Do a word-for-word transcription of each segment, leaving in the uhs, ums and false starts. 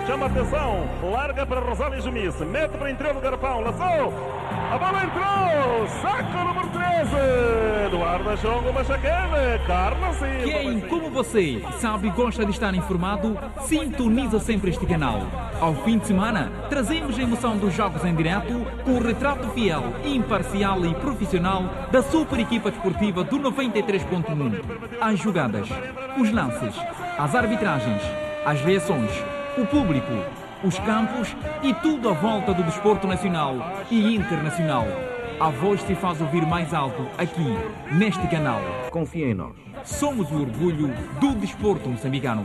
chama a atenção, larga para Rosália Jumice, mete para interior do garrafão, lançou, a bola entrou, saca o número treze, Eduardo Chongo Machacane, Carlos Silva. Quem, como você, sabe e gosta de estar informado, sintoniza sempre este canal. Ao fim de semana, trazemos a emoção dos jogos em direto com o retrato fiel, imparcial e profissional da super equipa desportiva do noventa e três ponto um. As jogadas, os lances, as arbitragens, as reações, o público, os campos e tudo à volta do desporto nacional e internacional. A voz se faz ouvir mais alto aqui, neste canal. Confia em nós. Somos o orgulho do desporto moçambicano.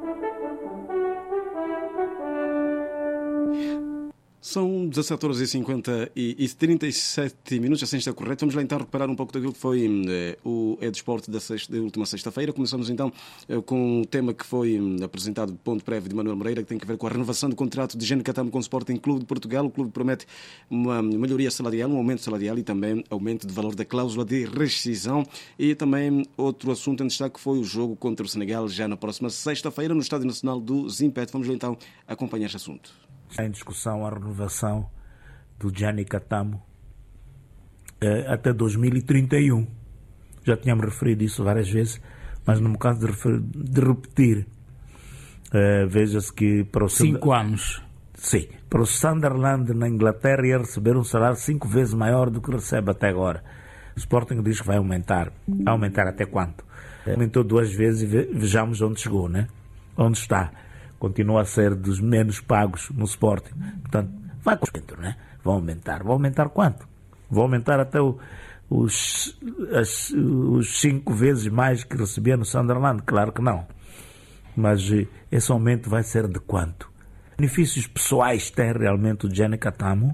São dezassete horas e cinquenta e trinta e sete minutos, assim está correto. Vamos lá então reparar um pouco daquilo que foi eh, o É Desporto da, sexta, da última sexta-feira. Começamos então eh, com o tema que foi hum, apresentado, ponto prévio de Manuel Moreira, que tem a ver com a renovação do contrato de Jean Catamo com o Sporting Clube de Portugal. O clube promete uma melhoria salarial, um aumento salarial e também aumento de valor da cláusula de rescisão. E também outro assunto em destaque foi o jogo contra o Senegal já na próxima sexta-feira no Estádio Nacional do Zimpet. Vamos lá então acompanhar este assunto. Está em discussão a renovação do Gianni Catamo eh, até dois mil e trinta e um. Já tínhamos referido isso várias vezes, mas no caso de, refer, de repetir, eh, veja-se que para o cinco anos. Sim, para o Sunderland na Inglaterra ia receber um salário cinco vezes maior do que recebe até agora. O Sporting diz que vai aumentar. Vai aumentar até quanto? Aumentou duas vezes e vejamos onde chegou, né? Onde está. Continua a ser dos menos pagos no Sporting. Portanto, vai com o né? Vão aumentar. Vão aumentar quanto? Vão aumentar até o, os, as, os cinco vezes mais que recebia no Sunderland? Claro que não. Mas esse aumento vai ser de quanto? Benefícios pessoais tem realmente o Gianni Catamo?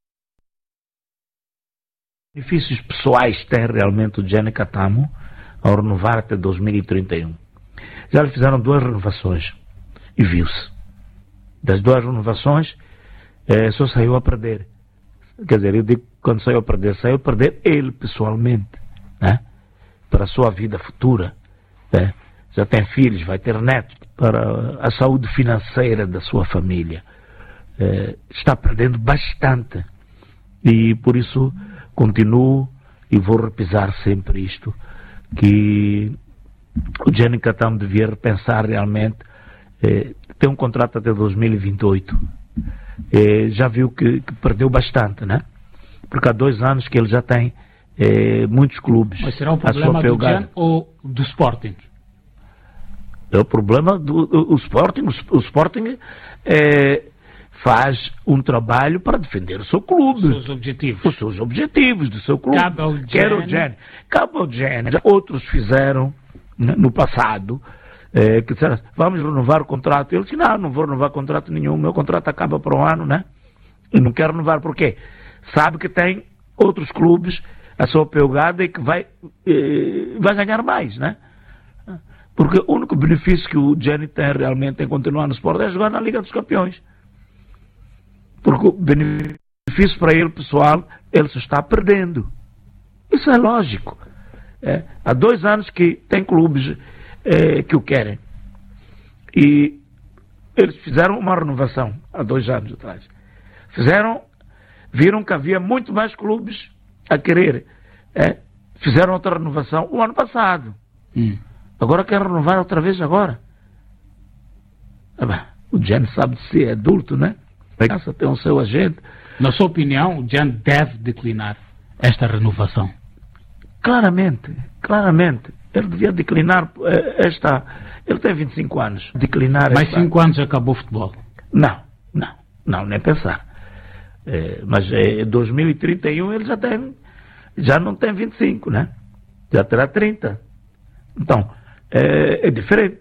Benefícios pessoais tem realmente o Gianni Catamo ao renovar até dois mil e trinta e um? Já lhe fizeram duas renovações. E viu-se. Das duas renovações, eh, só saiu a perder. Quer dizer, eu digo que quando saiu a perder, saiu a perder ele pessoalmente, né? Para a sua vida futura. Né? Já tem filhos, vai ter netos, para a saúde financeira da sua família. Eh, está perdendo bastante. E por isso continuo e vou repisar sempre isto, que o Gianni Catamo devia repensar realmente. Eh, tem um contrato até dois mil e vinte e oito. Eh, já viu que, que perdeu bastante, né? Porque há dois anos que ele já tem eh, muitos clubes. Mas será um problema do Gian ou do Sporting? É o problema do, do, do Sporting. O, o Sporting eh, faz um trabalho para defender o seu clube. Os seus objetivos. Os seus objetivos do seu clube. Cabe ao Quer o Gen. Cabe ao Gen. Outros fizeram, né, no passado. É, que disseram, vamos renovar o contrato. Ele disse, não, não vou renovar contrato nenhum, meu contrato acaba para um ano, né? E não quero renovar, por quê? Sabe que tem outros clubes a sua pegada e que vai, eh, vai ganhar mais, né? Porque o único benefício que o Gianni tem realmente em continuar no Sport é jogar na Liga dos Campeões. Porque o benefício para ele, pessoal, ele se está perdendo. Isso é lógico. É, há dois anos que tem clubes É, que o querem. E eles fizeram uma renovação há dois anos atrás. Fizeram, viram que havia muito mais clubes a querer. É, fizeram outra renovação o ano passado. Hum. Agora querem renovar outra vez agora. Ah, bem, o Gianni sabe de ser adulto, né? Pensa, tem o seu agente. Na sua opinião, o Gianni deve declinar esta renovação? Claramente, claramente. Ele devia declinar esta... Ele tem vinte e cinco anos. Declinar Mais esta... cinco anos acabou o futebol? Não, não, não, nem pensar. É, mas em dois mil e trinta e um ele já tem... Já não tem vinte e cinco, né? Já terá trinta. Então, é, é diferente.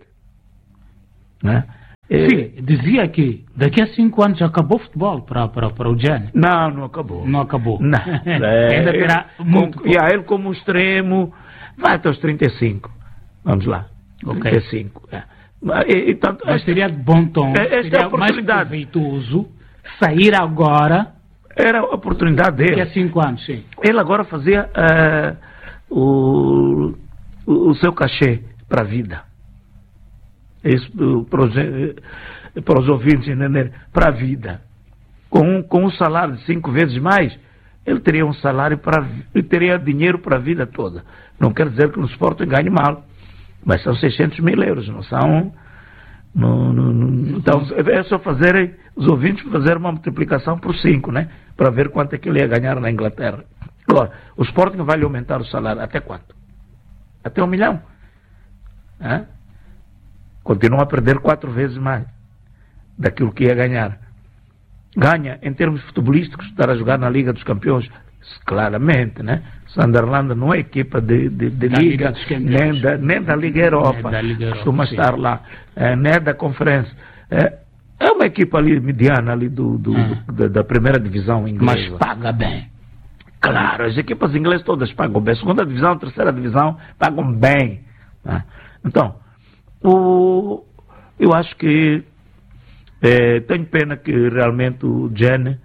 Né? É... Sim, dizia que daqui a cinco anos já acabou o futebol para, para, para o Gianni. Não, não acabou. Não acabou. Não. É, ainda terá ele, muito com, e a ele como extremo... Vai até os trinta e cinco. Vamos lá. Okay. trinta e cinco. É. E, e, tanto, Mas seria de bom tom. Esta seria é a oportunidade. Mais proveitoso sair agora. Era a oportunidade dele. Daqui a cinco anos, sim. Ele agora fazia uh, o, o, o seu cachê para a vida. Isso, o proje- para os ouvintes entenderem, para a vida. Com um, com um salário de cinco vezes mais, ele teria um salário para, ele teria dinheiro para a vida toda. Não quer dizer que no Sporting ganhe mal, mas são seiscentos mil euros, não são... No, no, no, então é só fazerem, os ouvintes fazer uma multiplicação por cinco, né? Para ver quanto é que ele ia ganhar na Inglaterra. Agora, o Sporting vai lhe aumentar o salário até quanto? Até um milhão. É? Continua a perder quatro vezes mais daquilo que ia ganhar. Ganha em termos futebolísticos, estar a jogar na Liga dos Campeões, claramente, né? Sunderland não é equipa de, de, de Liga, Liga nem, da, nem da Liga Europa, da Liga Europa costuma sim. estar lá, é, nem da Conferência. É, é uma equipa ali mediana ali do, do, ah. do, da, da primeira divisão inglesa. Mas paga bem. Claro, as equipas inglesas todas pagam bem. Segunda divisão, terceira divisão, pagam bem. Né? Então, o, eu acho que é, tenho pena que realmente o Gene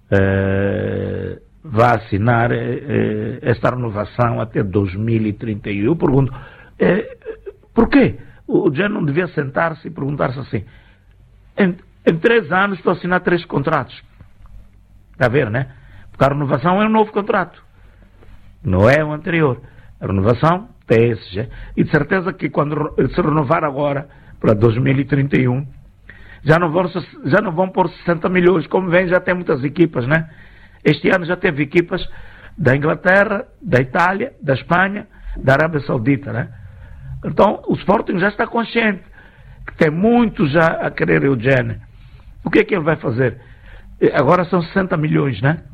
é, vá assinar é, esta renovação até dois mil e trinta e um. Eu pergunto, é, por quê? O Gene não devia sentar-se e perguntar-se assim, em, em três anos estou a assinar três contratos. Está a ver, né? Porque a renovação é um novo contrato, não é o anterior. A renovação tem esse. E de certeza que quando se renovar agora, para dois mil e trinta e um, já não vão, já não vão pôr sessenta milhões, como vem, já tem muitas equipas, né? Este ano já teve equipas da Inglaterra, da Itália, da Espanha, da Arábia Saudita, né? Então, o Sporting já está consciente que tem muito já a querer o Gene. O que é que ele vai fazer? Agora são sessenta milhões, né?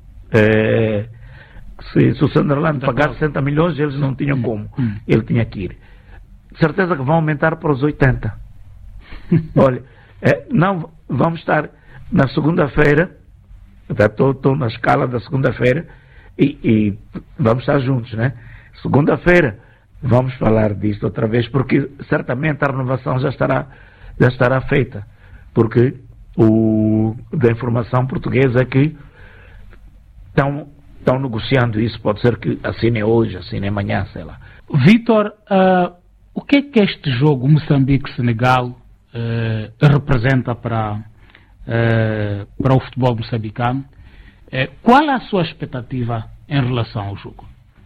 É, se, se o Sunderland pagasse sessenta milhões, eles não tinham como. Ele tinha que ir. Certeza que vão aumentar para os oitenta. Olha, é, não, vamos estar na segunda-feira, estou na escala da segunda-feira, e, e vamos estar juntos, né? Segunda-feira vamos falar disto outra vez, porque certamente a renovação já estará, já estará feita, porque o da informação portuguesa é que estão, estão negociando isso, pode ser que assinem hoje, assinem amanhã, sei lá. Vítor, uh, o que é que este jogo Moçambique-Senegal uh, representa para, uh, para o futebol moçambicano? Uh, qual é a sua expectativa em relação ao jogo?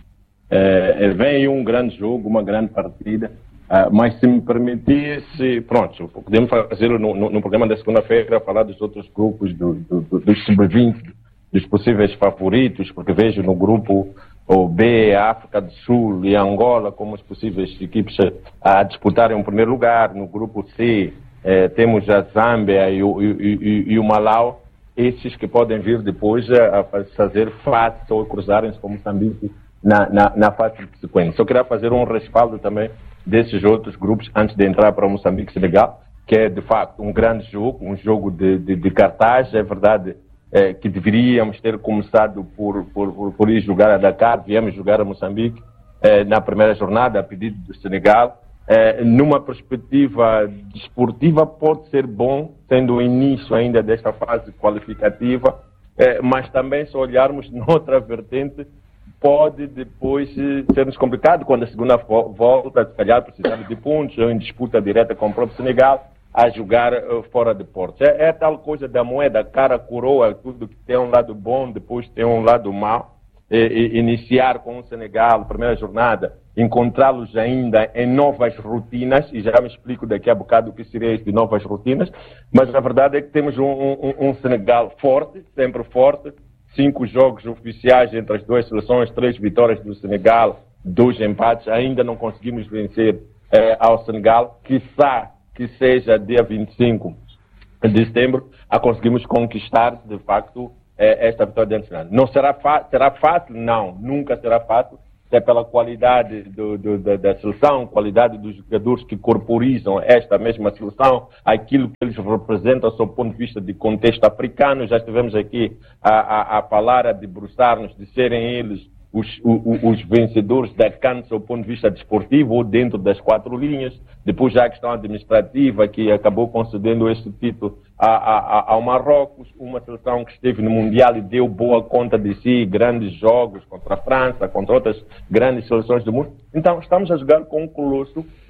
É, vem um grande jogo, uma grande partida, uh, mas se me permitisse, pronto, podemos fazê-lo no, no, no programa da segunda-feira, falar dos outros grupos, do, do, do, dos sub vinte, dos possíveis favoritos, porque vejo no grupo o B, a África do Sul e a Angola como as possíveis equipes a disputarem o primeiro lugar. No grupo C eh, temos a Zâmbia e o, e, e, e o Malau, esses que podem vir depois a, a fazer face ou cruzarem-se com Moçambique na, na, na fase subsequente. Só queria fazer um respaldo também desses outros grupos antes de entrar para o Moçambique-Senegal, que é de facto um grande jogo, um jogo de, de, de cartaz, é verdade. É, que deveríamos ter começado por, por, por, por ir jogar a Dakar, viemos jogar a Moçambique é, na primeira jornada a pedido do Senegal. É, numa perspectiva desportiva pode ser bom, sendo o início ainda desta fase qualificativa, é, mas também se olharmos noutra vertente pode depois ser-nos complicado quando a segunda volta, se calhar precisar de pontos ou em disputa direta com o próprio Senegal, a jogar uh, fora de portos. É, é tal coisa da moeda, cara, coroa, tudo que tem um lado bom, depois tem um lado mau. E, e, iniciar com o Senegal, primeira jornada, encontrá-los ainda em novas rotinas, e já me explico daqui a bocado o que seria isso de novas rotinas, mas a verdade é que temos um, um, um Senegal forte, sempre forte, cinco jogos oficiais entre as duas seleções, três vitórias do Senegal, dois empates, ainda não conseguimos vencer eh, ao Senegal, quiçá que seja dia vinte e cinco de setembro, a conseguimos conquistar, de facto, eh, esta vitória diante do Senegal. Não será, será fácil? Não, nunca será fácil, até pela qualidade do, do, da, da seleção, qualidade dos jogadores que corporizam esta mesma seleção, aquilo que eles representam sob o ponto de vista de contexto africano. Já estivemos aqui a, a, a falar, a debruçar-nos de serem eles Os, os, os vencedores da CAN do ponto de vista desportivo ou dentro das quatro linhas. Depois já a questão administrativa que acabou concedendo este título a, a, ao Marrocos, uma seleção que esteve no Mundial e deu boa conta de si, grandes jogos contra a França, contra outras grandes seleções do mundo. Então estamos a jogar com um colosso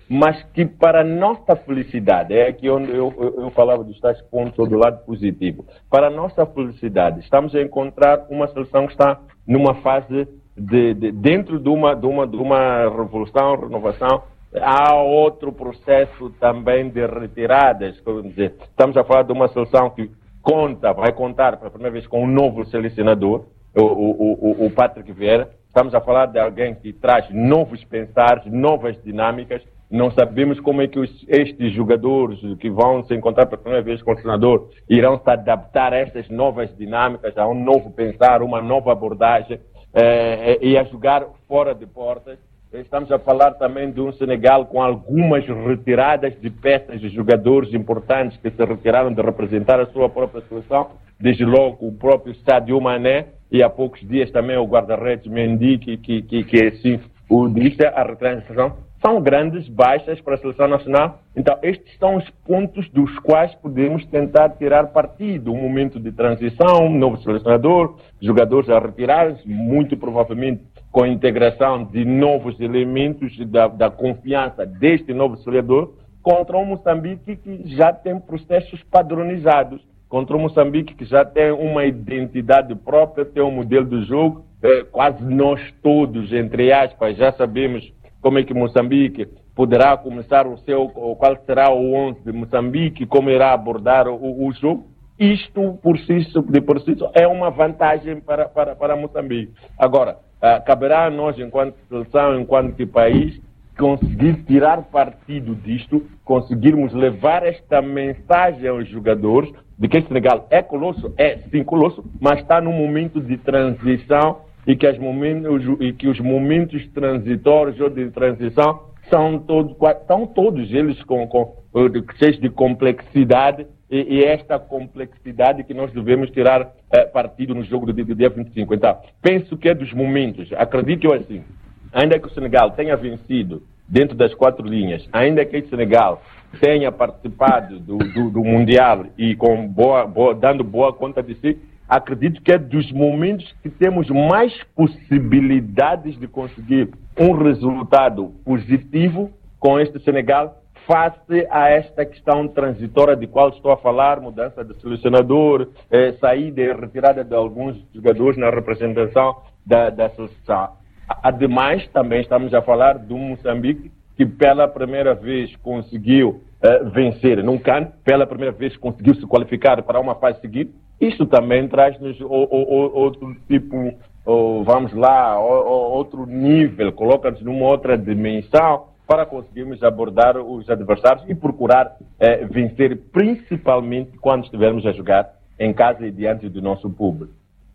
mas que para nossa felicidade, é aqui onde eu, eu, eu falava dos tais pontos do lado positivo, para nossa felicidade, estamos a encontrar uma seleção que está numa fase de, de dentro de uma, de, uma, de uma revolução, renovação. Há outro processo também de retiradas, quer dizer, estamos a falar de uma seleção que conta, vai contar pela primeira vez com um novo selecionador, o, o, o, o Patrick Vieira. Estamos a falar de alguém que traz novos pensares, novas dinâmicas. Não sabemos como é que os, estes jogadores que vão se encontrar pela primeira vez com o treinador irão se adaptar a estas novas dinâmicas, a um novo pensar, uma nova abordagem, eh, e a jogar fora de portas. Estamos a falar também de um Senegal com algumas retiradas de peças de jogadores importantes que se retiraram de representar a sua própria seleção, desde logo o próprio Sadio Mané, e há poucos dias também o guarda-redes Mendy, que, que, que, que assim o disse, a retransição. São grandes baixas para a seleção nacional. Então, estes são os pontos dos quais podemos tentar tirar partido. Um momento de transição, um novo selecionador, jogadores a retirar, muito provavelmente com a integração de novos elementos da, da confiança deste novo selecionador, contra um Moçambique que já tem processos padronizados, contra um Moçambique que já tem uma identidade própria, tem um modelo de jogo. É, quase nós todos, entre aspas, já sabemos como é que Moçambique poderá começar o seu, qual será o onze de Moçambique, como irá abordar o, o jogo. Isto, por si, de por si, é uma vantagem para, para, para Moçambique. Agora, uh, caberá a nós, enquanto seleção, enquanto país, conseguir tirar partido disto, conseguirmos levar esta mensagem aos jogadores de que o Senegal é colosso, é sim colosso, mas está num momento de transição e que, as momentos, e que os momentos transitórios ou de transição são todos, são todos eles com, com, cheios de complexidade, e, e esta complexidade que nós devemos tirar eh, partido no jogo do dia, do dia vinte e cinco. Então, penso que é dos momentos, acredito eu assim, ainda que o Senegal tenha vencido dentro das quatro linhas, ainda que o Senegal tenha participado do, do, do Mundial e com boa, boa, dando boa conta de si, acredito que é dos momentos que temos mais possibilidades de conseguir um resultado positivo com este Senegal face a esta questão transitória de qual estou a falar, mudança de selecionador, eh, saída e retirada de alguns jogadores na representação da, da seleção. Ademais, também estamos a falar de um Moçambique que pela primeira vez conseguiu eh, vencer num CAN, pela primeira vez conseguiu se qualificar para uma fase seguinte. Isso também traz-nos outro tipo, ou, vamos lá, ou, outro nível, coloca-nos numa outra dimensão para conseguirmos abordar os adversários e procurar eh, vencer, principalmente quando estivermos a jogar em casa e diante do nosso público.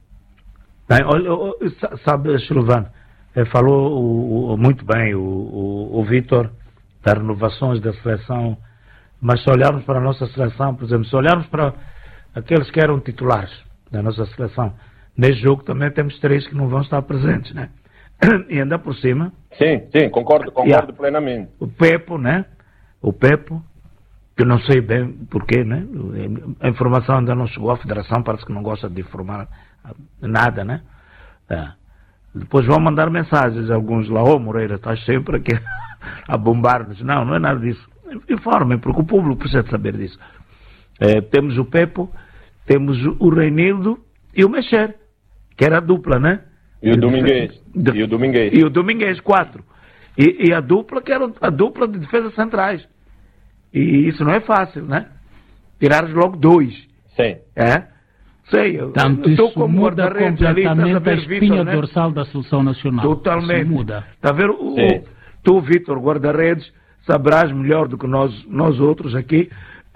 Bem, olha, sabe, Silvano, falou o, o, muito bem o, o, o Vítor das renovações da seleção, mas se olharmos para a nossa seleção, por exemplo, se olharmos para aqueles que eram titulares da nossa seleção, neste jogo também temos três que não vão estar presentes, né? E ainda por cima... Sim, sim, concordo, concordo yeah, plenamente. O Pepo, né? O Pepo, que não sei bem porquê, né? A informação ainda não chegou à Federação, parece que não gosta de informar nada, né? É. Depois vão mandar mensagens, alguns lá, ô oh, Moreira, estás sempre aqui a bombar-nos. Não, não é nada disso. Informem, porque o público precisa saber disso. É, temos o Pepo, temos o Reinildo e o Mexer, que era a dupla, né? E o Domingues. De, e o Domingues. E o Domingues, quatro. E, e a dupla, que era a dupla de defesas centrais. E isso não é fácil, né? Tirares logo dois. Sim. É? Sei, eu Tanto estou isso como muda completamente ali, a, a espinha Victor, né? dorsal da seleção nacional. Totalmente. Isso muda. Está a ver? O, o, tu, Vítor, guarda-redes, saberás melhor do que nós, nós outros aqui,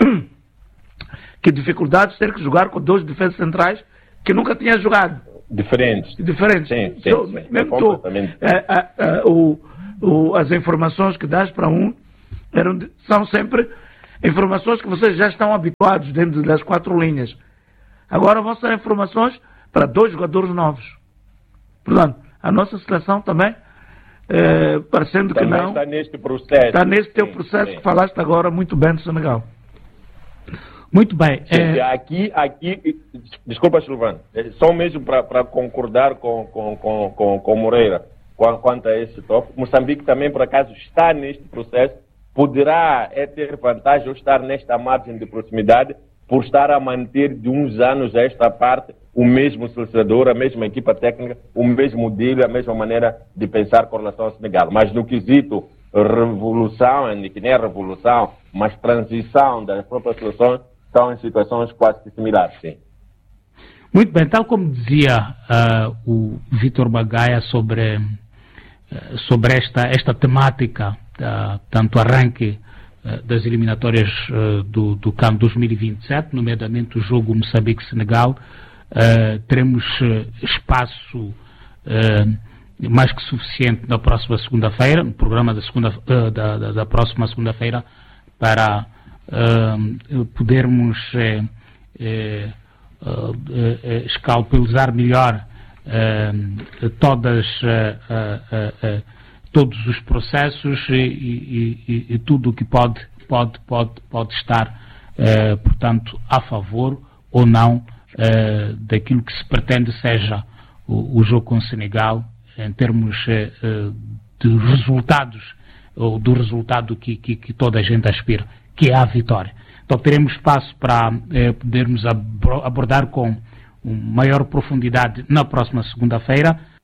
que dificuldades ter que jogar com dois defesas centrais que nunca tinha jogado. Diferentes. Diferentes. Sim, sim, então, sim, mesmo tu, é, é, é, o, o, as informações que dás para um eram, são sempre informações que vocês já estão habituados dentro das quatro linhas. Agora vão ser informações para dois jogadores novos. Portanto, a nossa seleção também, é, parecendo também que não... está neste processo. Está neste teu sim, processo sim. que falaste agora muito bem do Senegal. Muito bem. É... Aqui, aqui, desculpa, Silvano, só mesmo para concordar com, com, com, com, com Moreira quanto a esse tópico. Moçambique também, por acaso, está neste processo poderá é ter vantagem ou estar nesta margem de proximidade por estar a manter de uns anos a esta parte o mesmo selecionador, a mesma equipa técnica, o mesmo modelo, a mesma maneira de pensar com relação ao Senegal. Mas no quesito revolução, que nem é revolução, mas transição das próprias seleções, estão em situações quase que similares, sim. Muito bem, tal como dizia uh, o Vítor Bagaia sobre, uh, sobre esta, esta temática, uh, tanto arranque uh, das eliminatórias uh, do, do CAN dois mil e vinte e sete, nomeadamente o jogo Moçambique-Senegal, uh, teremos uh, espaço uh, mais que suficiente na próxima segunda-feira, no programa da, segunda, uh, da, da, da próxima segunda-feira, para uh, podermos uh, uh, Uh, uh, uh, escalpelizar melhor uh, todas, uh, uh, uh, todos os processos e, e, e, e tudo o que pode, pode, pode, pode estar, uh, portanto, a favor ou não uh, daquilo que se pretende seja o, o jogo com o Senegal, em termos uh, de resultados, ou do resultado que, que, que toda a gente aspira, que é a vitória. Então teremos espaço para eh, podermos abordar com maior profundidade na próxima segunda-feira